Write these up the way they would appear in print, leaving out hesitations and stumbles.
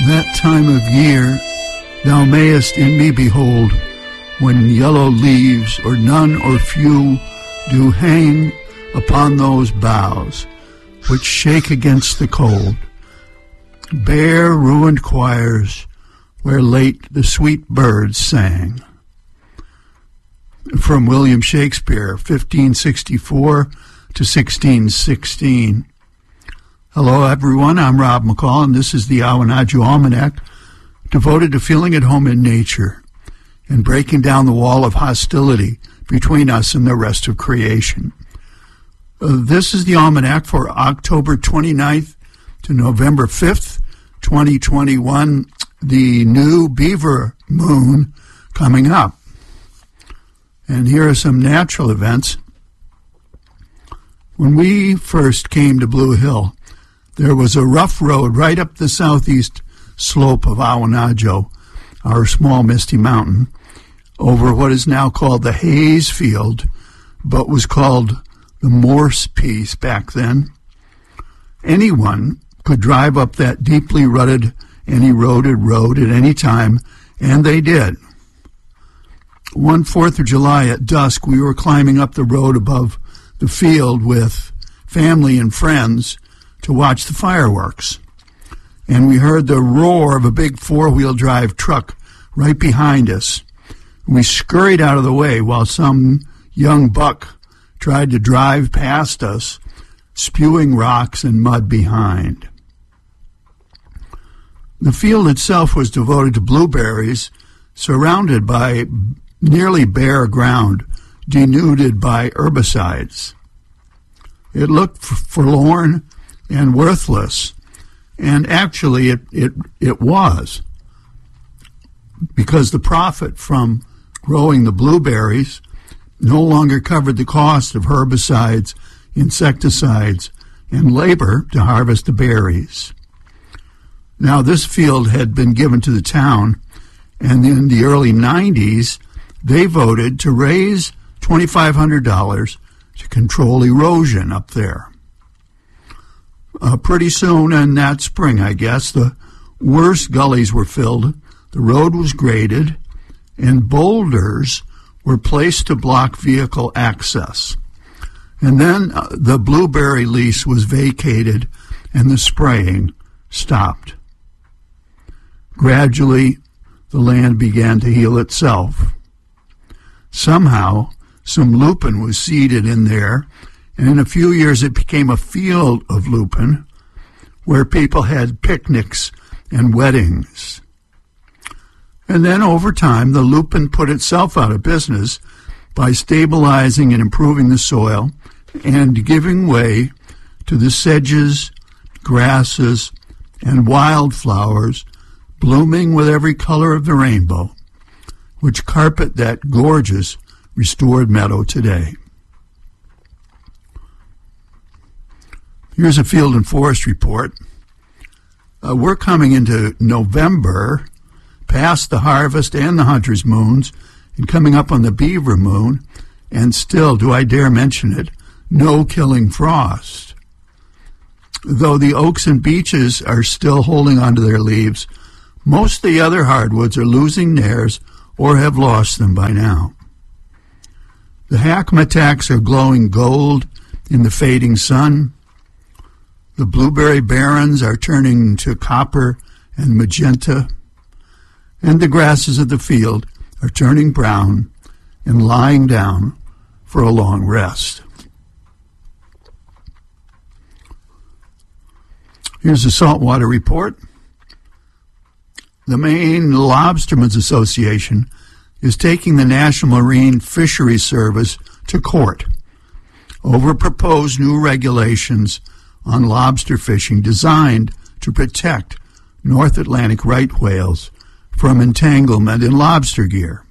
That time of year thou mayest in me behold, when yellow leaves, or none or few, do hang upon those boughs, which shake against the cold. Bare ruined choirs, where late the sweet birds sang. From William Shakespeare, 1564 to 1616. Hello, everyone. I'm Rob McCall, and this is the Awanadjo Almanac, devoted to feeling at home in nature and breaking down the wall of hostility between us and the rest of creation. This is the Almanac for October 29th to November 5th, 2021, the new Beaver moon coming up. And here are some natural events. When we first came to Blue Hill, there was a rough road right up the southeast slope of Awanadjo, our small misty mountain, over what is now called the Hayes Field, but was called the Morse Piece back then. Anyone could drive up that deeply rutted and eroded road at any time, and they did. One 4th of July at dusk, we were climbing up the road above the field with family and friends to watch the fireworks. And we heard the roar of a big four-wheel drive truck right behind us. We scurried out of the way while some young buck tried to drive past us, spewing rocks and mud behind. The field itself was devoted to blueberries, surrounded by nearly bare ground, denuded by herbicides. It looked forlorn and worthless, and actually it was, because the profit from growing the blueberries no longer covered the cost of herbicides, insecticides, and labor to harvest the berries. Now, this field had been given to the town, and in the early 90s, they voted to raise $2,500 to control erosion up there. Pretty soon, and that spring, I guess, the worst gullies were filled, the road was graded, and boulders were placed to block vehicle access. And then the blueberry lease was vacated and the spraying stopped. Gradually, the land began to heal itself. Somehow, some lupin was seeded in there, and in a few years it became a field of lupin where people had picnics and weddings. And then over time, the lupin put itself out of business by stabilizing and improving the soil and giving way to the sedges, grasses, and wildflowers blooming with every color of the rainbow, which carpet that gorgeous restored meadow today. Here's a field and forest report. We're coming into November, past the harvest and the hunter's moons, and coming up on the beaver moon, and still, do I dare mention it, no killing frost. Though the oaks and beeches are still holding onto their leaves, most of the other hardwoods are losing theirs or have lost them by now. The hackmatacs are glowing gold in the fading sun. The blueberry barrens are turning to copper and magenta, and the grasses of the field are turning brown and lying down for a long rest. Here's a saltwater report. The Maine Lobstermen's Association is taking the National Marine Fisheries Service to court over proposed new regulations on lobster fishing designed to protect North Atlantic right whales from entanglement in lobster gear.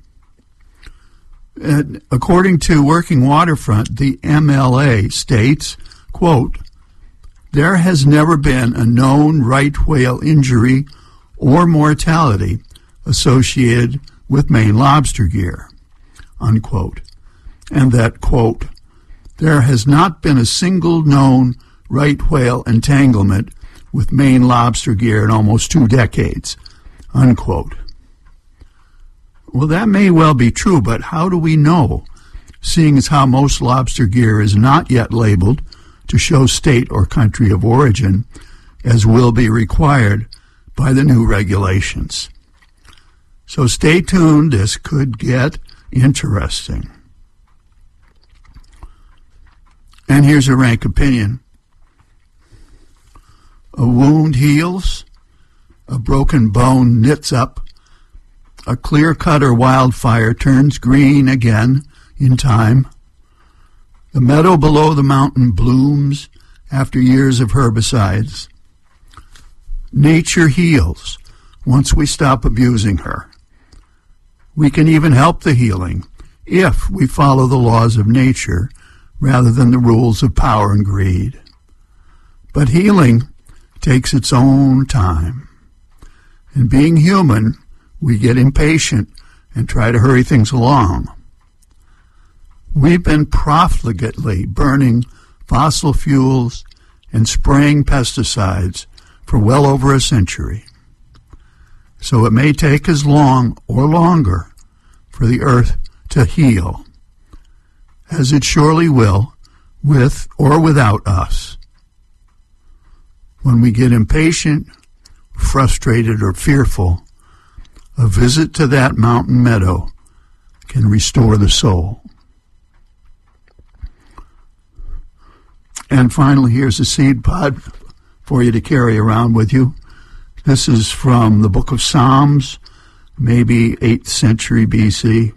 And according to Working Waterfront, the MLA states, quote, "There has never been a known right whale injury or mortality associated with Maine lobster gear," unquote. And that, quote, "There has not been a single known right whale entanglement with Maine lobster gear in almost 2 decades, unquote. Well, that may well be true, but how do we know, seeing as how most lobster gear is not yet labeled to show state or country of origin, as will be required by the new regulations? So stay tuned, this could get interesting. And here's a rank opinion. A wound heals, a broken bone knits up, a clear-cut or wildfire turns green again in time. The meadow below the mountain blooms after years of herbicides. Nature heals once we stop abusing her. We can even help the healing if we follow the laws of nature rather than the rules of power and greed. But healing takes its own time. And being human, we get impatient and try to hurry things along. We've been profligately burning fossil fuels and spraying pesticides for well over a century. So it may take as long or longer for the earth to heal, as it surely will, with or without us. When we get impatient, frustrated, or fearful, a visit to that mountain meadow can restore the soul. And finally, here's a seed pod for you to carry around with you. This is from the book of Psalms, maybe 8th century BC.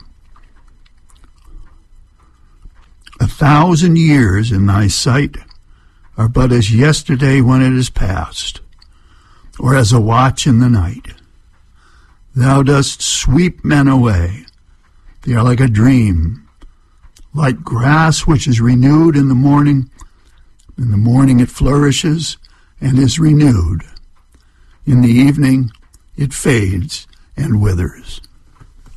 1,000 years in thy sight are but as yesterday when it is past, or as a watch in the night. Thou dost sweep men away. They are like a dream, like grass which is renewed in the morning. In the morning it flourishes and is renewed. In the evening it fades and withers.